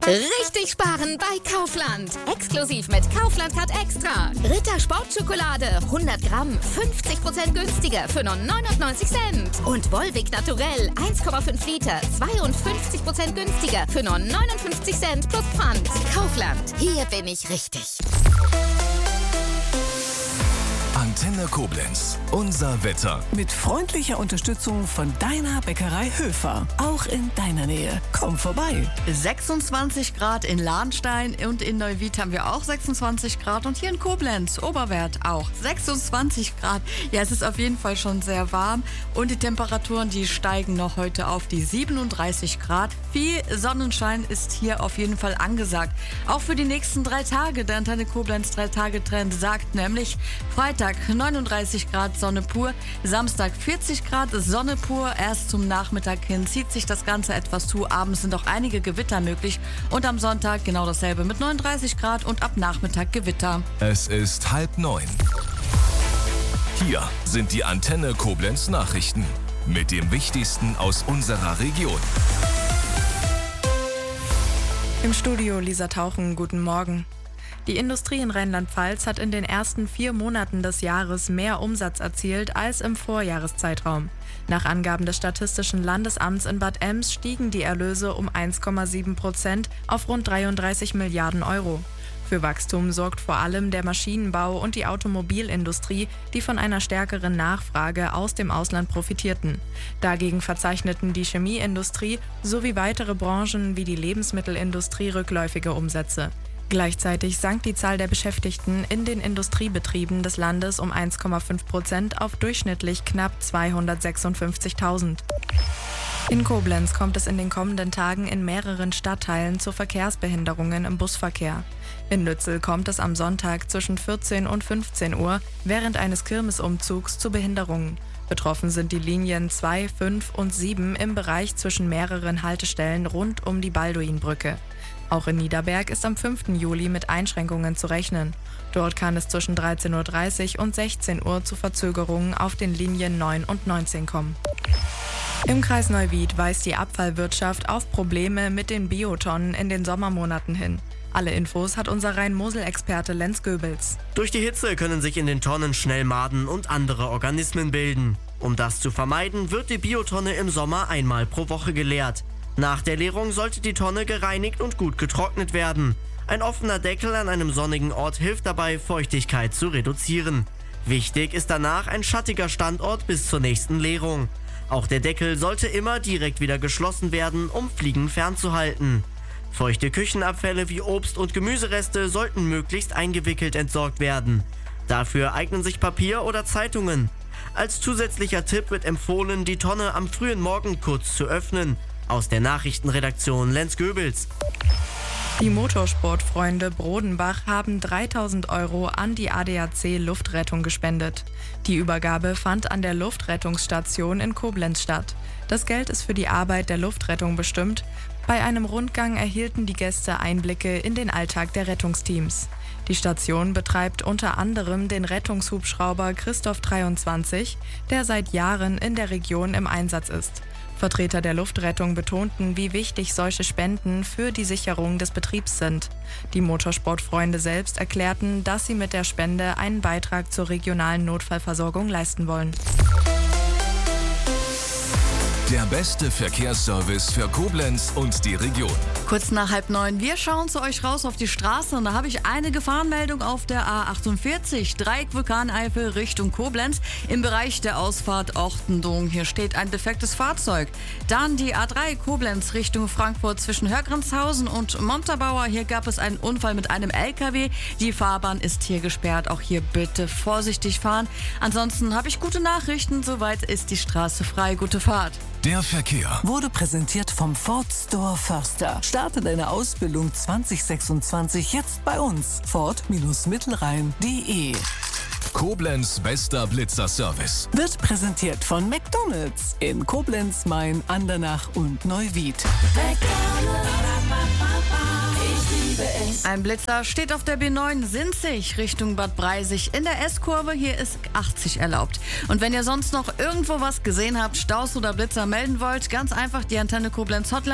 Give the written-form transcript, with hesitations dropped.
Richtig sparen bei Kaufland. Exklusiv mit Kaufland Card Extra. Ritter Sportschokolade 100 Gramm 50% günstiger für nur 99 Cent. Und Volvic Naturell 1,5 Liter 52% günstiger für nur 59 Cent plus Pfand. Kaufland, hier bin ich richtig. Antenne Koblenz, unser Wetter. Mit freundlicher Unterstützung von deiner Bäckerei Höfer. Auch in deiner Nähe. Komm vorbei. 26 Grad in Lahnstein und in Neuwied haben wir auch 26 Grad. Und hier in Koblenz, Oberwert auch 26 Grad. Ja, es ist auf jeden Fall schon sehr warm. Und die Temperaturen, die steigen noch heute auf die 37 Grad. Viel Sonnenschein ist hier auf jeden Fall angesagt. Auch für die nächsten 3 Tage. Der Antenne Koblenz 3-Tage-Trend sagt nämlich Freitag 39 Grad Sonne pur, Samstag 40 Grad Sonne pur. Erst zum Nachmittag hin zieht sich das Ganze etwas zu. Abends sind auch einige Gewitter möglich. Und am Sonntag genau dasselbe mit 39 Grad und ab Nachmittag Gewitter. Es ist 8:30. Hier sind die Antenne Koblenz Nachrichten mit dem Wichtigsten aus unserer Region. Im Studio Lisa Tauchen, guten Morgen. Die Industrie in Rheinland-Pfalz hat in den ersten 4 Monaten des Jahres mehr Umsatz erzielt als im Vorjahreszeitraum. Nach Angaben des Statistischen Landesamts in Bad Ems stiegen die Erlöse um 1,7% auf rund 33 Milliarden Euro. Für Wachstum sorgt vor allem der Maschinenbau und die Automobilindustrie, die von einer stärkeren Nachfrage aus dem Ausland profitierten. Dagegen verzeichneten die Chemieindustrie sowie weitere Branchen wie die Lebensmittelindustrie rückläufige Umsätze. Gleichzeitig sank die Zahl der Beschäftigten in den Industriebetrieben des Landes um 1,5% auf durchschnittlich knapp 256.000. In Koblenz kommt es in den kommenden Tagen in mehreren Stadtteilen zu Verkehrsbehinderungen im Busverkehr. In Lützel kommt es am Sonntag zwischen 14 und 15 Uhr während eines Kirmesumzugs zu Behinderungen. Betroffen sind die Linien 2, 5 und 7 im Bereich zwischen mehreren Haltestellen rund um die Balduinbrücke. Auch in Niederberg ist am 5. Juli mit Einschränkungen zu rechnen. Dort kann es zwischen 13.30 Uhr und 16 Uhr zu Verzögerungen auf den Linien 9 und 19 kommen. Im Kreis Neuwied weist die Abfallwirtschaft auf Probleme mit den Biotonnen in den Sommermonaten hin. Alle Infos hat unser Rhein-Mosel-Experte Lenz Goebels. Durch die Hitze können sich in den Tonnen schnell Maden und andere Organismen bilden. Um das zu vermeiden, wird die Biotonne im Sommer einmal pro Woche geleert. Nach der Leerung sollte die Tonne gereinigt und gut getrocknet werden. Ein offener Deckel an einem sonnigen Ort hilft dabei, Feuchtigkeit zu reduzieren. Wichtig ist danach ein schattiger Standort bis zur nächsten Leerung. Auch der Deckel sollte immer direkt wieder geschlossen werden, um Fliegen fernzuhalten. Feuchte Küchenabfälle wie Obst- und Gemüsereste sollten möglichst eingewickelt entsorgt werden. Dafür eignen sich Papier oder Zeitungen. Als zusätzlicher Tipp wird empfohlen, die Tonne am frühen Morgen kurz zu öffnen. Aus der Nachrichtenredaktion Lenz Goebels. Die Motorsportfreunde Brodenbach haben 3.000 € an die ADAC Luftrettung gespendet. Die Übergabe fand an der Luftrettungsstation in Koblenz statt. Das Geld ist für die Arbeit der Luftrettung bestimmt. Bei einem Rundgang erhielten die Gäste Einblicke in den Alltag der Rettungsteams. Die Station betreibt unter anderem den Rettungshubschrauber Christoph 23, der seit Jahren in der Region im Einsatz ist. Vertreter der Luftrettung betonten, wie wichtig solche Spenden für die Sicherung des Betriebs sind. Die Motorsportfreunde selbst erklärten, dass sie mit der Spende einen Beitrag zur regionalen Notfallversorgung leisten wollen. Der beste Verkehrsservice für Koblenz und die Region. Kurz nach 8:30, wir schauen zu euch raus auf die Straße und da habe ich eine Gefahrenmeldung auf der A48, Dreieck Vulkaneifel Richtung Koblenz im Bereich der Ausfahrt Ortendung. Hier steht ein defektes Fahrzeug. Dann die A3 Koblenz Richtung Frankfurt zwischen Hörgrenzhausen und Montabaur. Hier gab es einen Unfall mit einem LKW. Die Fahrbahn ist hier gesperrt. Auch hier bitte vorsichtig fahren. Ansonsten habe ich gute Nachrichten. Soweit ist die Straße frei. Gute Fahrt. Der Verkehr Wurde präsentiert vom Ford Store Förster. Starte deine Ausbildung 2026 jetzt bei uns. Ford-Mittelrhein.de. Koblenz bester Blitzerservice. Wird präsentiert von McDonald's in Koblenz, Main, Andernach und Neuwied. Ein Blitzer steht auf der B9 Sinzig Richtung Bad Breisig in der S-Kurve. Hier ist 80 erlaubt. Und wenn ihr sonst noch irgendwo was gesehen habt, Staus oder Blitzer melden wollt, ganz einfach die Antenne Koblenz Hotline